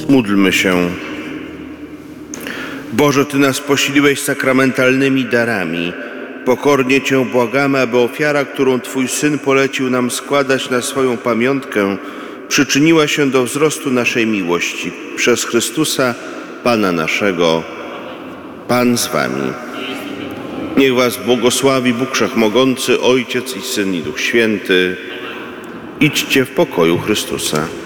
Módlmy się. Boże, Ty nas posiliłeś sakramentalnymi darami. Pokornie Cię błagamy, aby ofiara, którą Twój Syn polecił nam składać na swoją pamiątkę, przyczyniła się do wzrostu naszej miłości. Przez Chrystusa, Pana naszego. Pan z Wami. Niech Was błogosławi Bóg Wszechmogący, Ojciec i Syn i Duch Święty. Idźcie w pokoju Chrystusa.